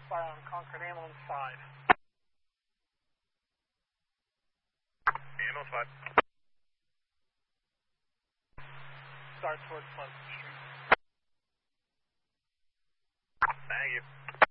fire on Concord Ambulance 5. Ambulance 5. Start towards Pleasant Street. Thank you.